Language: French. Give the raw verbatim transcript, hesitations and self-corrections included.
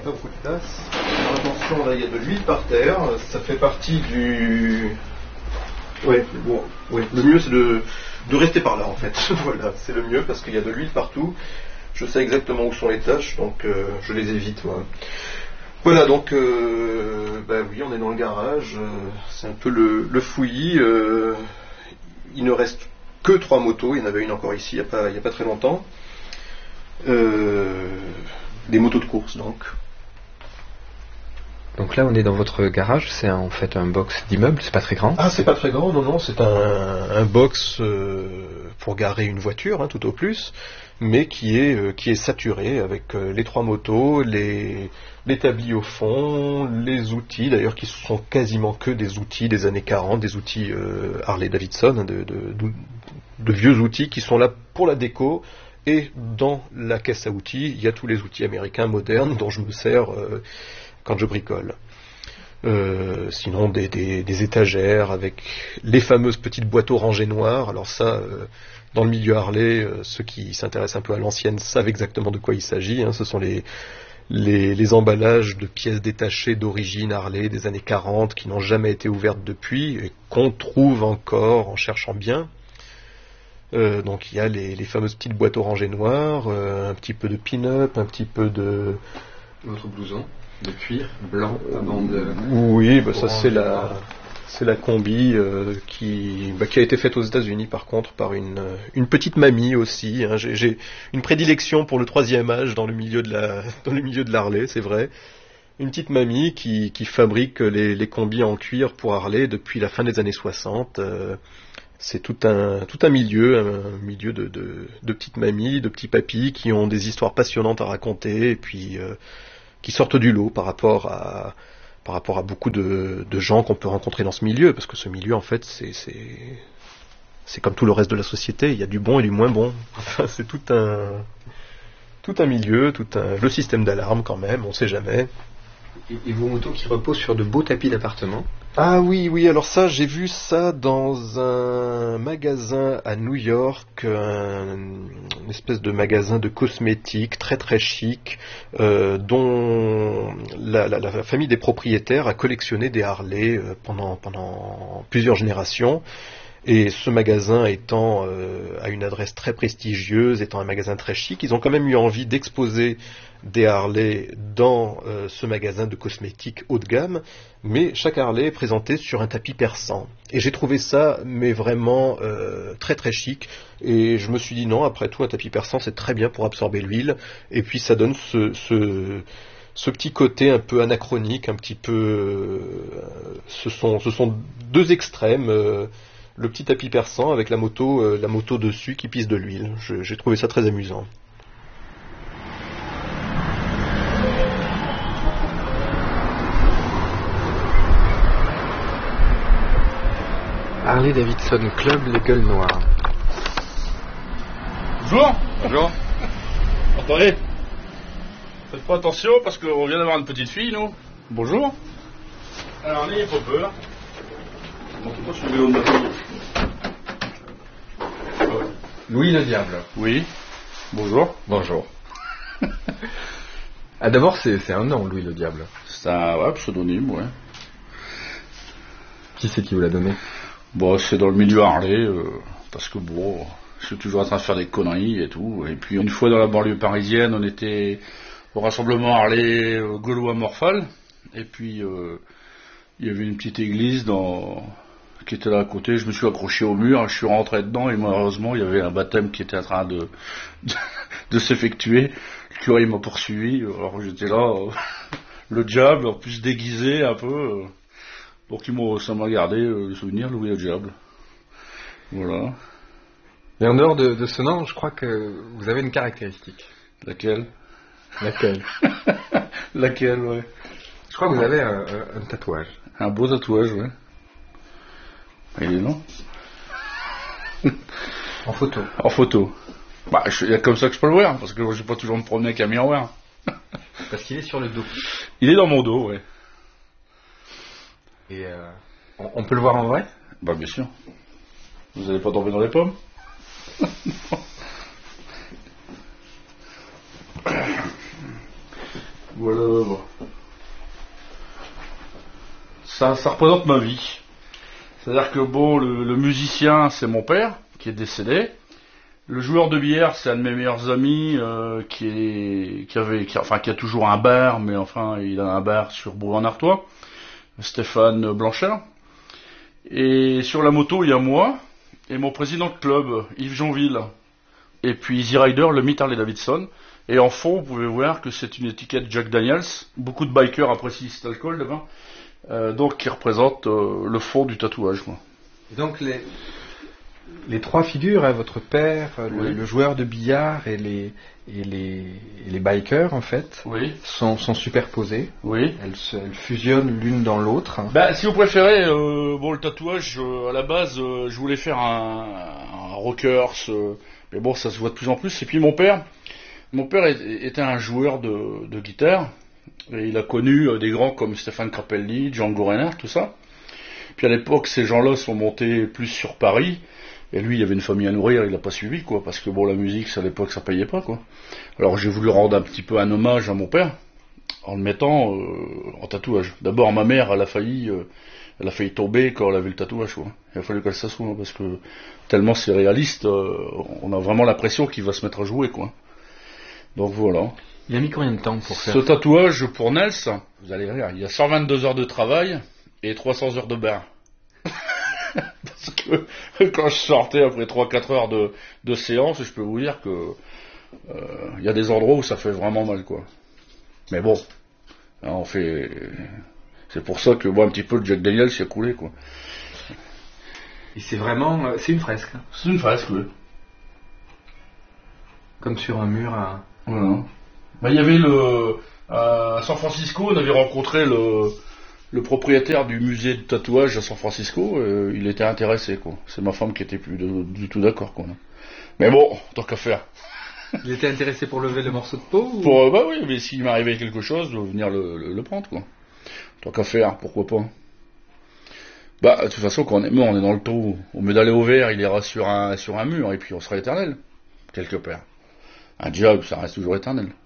pas beaucoup de place. Alors attention, là il y a de l'huile par terre, ça fait partie du... Ouais, bon, ouais. Le mieux c'est de, de rester par là en fait. Voilà, c'est le mieux parce qu'il y a de l'huile partout. Je sais exactement où sont les taches, donc euh, je les évite moi. Voilà, donc euh, bah oui, on est dans le garage, euh, c'est un peu le, le fouillis. Euh, il ne reste que trois motos, il y en avait une encore ici il n'y a pas, il y a pas très longtemps. Euh, des motos de course donc. Donc là, on est dans votre garage, c'est en fait un box d'immeuble, c'est pas très grand. Ah, c'est pas très grand, non, non, c'est un, un box euh, pour garer une voiture, hein, tout au plus, mais qui est, euh, qui est saturé avec euh, les trois motos, les, l'établi au fond, les outils, d'ailleurs qui sont quasiment que des outils des années quarante, des outils euh, Harley-Davidson, hein, de, de, de, de vieux outils qui sont là pour la déco. Et dans la caisse à outils, il y a tous les outils américains modernes dont je me sers euh, quand je bricole. Euh, sinon des, des, des étagères avec les fameuses petites boîtes rangées noires. Alors ça, euh, dans le milieu Harley, euh, ceux qui s'intéressent un peu à l'ancienne savent exactement de quoi il s'agit. Hein. Ce sont les, les, les emballages de pièces détachées d'origine Harley des années quarante qui n'ont jamais été ouvertes depuis et qu'on trouve encore en cherchant bien. Euh, donc il y a les, les fameuses petites boîtes orangées noires, euh, un petit peu de pin-up, un petit peu de... Votre blouson de cuir blanc à bande. Oui, bah ça c'est la, c'est la combi euh, qui, bah, qui a été faite aux États-Unis par contre par une, une petite mamie aussi. Hein. J'ai, j'ai une prédilection pour le troisième âge dans le milieu de la, dans le milieu de l'Harley, c'est vrai. Une petite mamie qui, qui fabrique les, les combis en cuir pour Harley depuis la fin des années soixante. Euh, c'est tout un, tout un milieu, un milieu de, de, de petites mamies, de petits papis qui ont des histoires passionnantes à raconter et puis euh, qui sortent du lot par rapport à, par rapport à beaucoup de, de gens qu'on peut rencontrer dans ce milieu, parce que ce milieu en fait c'est, c'est, c'est comme tout le reste de la société, il y a du bon et du moins bon. Enfin, c'est tout un, tout un milieu, tout un, le système d'alarme quand même, on sait jamais. Et, et vos motos qui reposent sur de beaux tapis d'appartement. Ah oui, oui, alors ça, j'ai vu ça dans un magasin à New York, un, une espèce de magasin de cosmétiques très très chic, euh, dont la, la, la famille des propriétaires a collectionné des Harley euh, pendant, pendant plusieurs générations. Et ce magasin étant euh, à une adresse très prestigieuse, étant un magasin très chic, ils ont quand même eu envie d'exposer des Harley dans euh, ce magasin de cosmétiques haut de gamme, mais chaque Harley est présentée sur un tapis persan. Et j'ai trouvé ça, mais vraiment euh, très très chic. Et je me suis dit non, après tout, un tapis persan c'est très bien pour absorber l'huile. Et puis ça donne ce, ce, ce petit côté un peu anachronique, un petit peu. Euh, ce sont, ce sont deux extrêmes. Euh, le petit tapis persan avec la moto, euh, la moto dessus qui pisse de l'huile. Je, j'ai trouvé ça très amusant. Harley Davidson Club, les gueules noires. Bonjour. Bonjour. Attendez. Faites pas attention parce qu'on vient d'avoir une petite fille, nous. Bonjour. Alors, n'ayez pas peur. Montez pas sur le vélo de ma fille. Louis le Diable. Oui. Bonjour. Bonjour. Ah, d'abord, c'est, c'est un nom, Louis le Diable. C'est un ouais, pseudonyme, ouais. Qui c'est qui vous l'a donné? Bon, c'est dans le milieu Harley, euh, parce que bon, je suis toujours en train de faire des conneries et tout. Et puis une fois dans la banlieue parisienne, on était au rassemblement Harley euh, Gaulois-Morphal. Et puis euh, il y avait une petite église dans... qui était là à côté. Je me suis accroché au mur, je suis rentré dedans et malheureusement il y avait un baptême qui était en train de, de, de s'effectuer. Le curé m'a poursuivi, alors j'étais là, euh, le diable, en plus déguisé un peu... Euh, Donc ça m'a gardé euh, le souvenir de Louis le Diable. Voilà. Mais en dehors de, de ce nom, je crois que vous avez une caractéristique. Laquelle? Laquelle? Laquelle, ouais. Je crois que vous avez un, un, un tatouage. Un beau tatouage, ouais. Il est non? En photo. En photo. Bah, il y a comme ça que je peux le voir, parce que je vais pas toujours me promener avec un miroir. Parce qu'il est sur le dos. Il est dans mon dos, ouais. Et euh, on, on peut le voir en vrai? Bah bien sûr. Vous allez pas tomber dans les pommes? Voilà. Bon. Ça, ça représente ma vie. C'est-à-dire que bon, le, le musicien, c'est mon père, qui est décédé. Le joueur de billard, c'est un de mes meilleurs amis, euh, qui est, qui avait, qui, enfin, qui a toujours un bar, mais enfin, il a un bar sur Bourg-en-Artois. Stéphane Blanchard. Et sur la moto, il y a moi, et mon président de club, Yves Jonville. Et puis Easy Rider, le mythe Harley Davidson. Et en fond, vous pouvez voir que c'est une étiquette Jack Daniels. Beaucoup de bikers apprécient cet alcool, de vin. Euh, donc, qui représente euh, le fond du tatouage, moi. Et donc, les, les trois figures, hein, votre père, le, oui. le joueur de billard et les, et les, et les bikers, en fait, oui. sont, sont superposées. Oui. Elles, se, elles fusionnent l'une dans l'autre. Bah, si vous préférez, euh, bon, le tatouage, euh, à la base, euh, je voulais faire un, un rockers, euh, mais bon, ça se voit de plus en plus. Et puis mon père, mon père était un joueur de, de guitare. Et il a connu euh, des grands comme Stéphane Grappelli, Django Reinhardt, tout ça. Puis à l'époque, ces gens-là sont montés plus sur Paris. Et lui, il y avait une famille à nourrir, il n'a pas suivi, quoi. Parce que bon, la musique, à l'époque, ça payait pas, quoi. Alors j'ai voulu rendre un petit peu un hommage à mon père, en le mettant euh, en tatouage. D'abord, ma mère, elle a failli, euh, elle a failli tomber quand elle a vu le tatouage, quoi. Il a fallu qu'elle s'assoie, parce que tellement c'est réaliste, euh, on a vraiment l'impression qu'il va se mettre à jouer, quoi. Donc voilà. Il a mis combien de temps pour faire ce tatouage pour Nels? Vous allez rire, il y a cent vingt-deux heures de travail et trois cents heures de bain. Parce que quand je sortais après trois quatre heures de, de séance, je peux vous dire que euh, il y a des endroits où ça fait vraiment mal, quoi. Mais bon, hein, on fait. C'est pour ça que moi, un petit peu le Jack Daniels s'y a coulé, quoi. Et c'est vraiment, euh, c'est une fresque. Hein. C'est une fresque, oui. Comme sur un mur à. Voilà. Bah, il y avait le à San Francisco, on avait rencontré le le propriétaire du musée de tatouage à San Francisco. Euh, il était intéressé, quoi. C'est ma femme qui était plus de, du tout d'accord, quoi. Mais bon, tant qu'à faire. Il était intéressé pour lever le morceau de peau ou... Pour euh, bah oui, mais s'il m'arrivait quelque chose, de venir le, le, le prendre, quoi. Tant qu'à faire, pourquoi pas. Bah, de toute façon, quand on est mort, on est dans le trou. Au mieux d'aller au vert, il ira sur un sur un mur et puis on sera éternel quelque part. Un job, ça reste toujours éternel.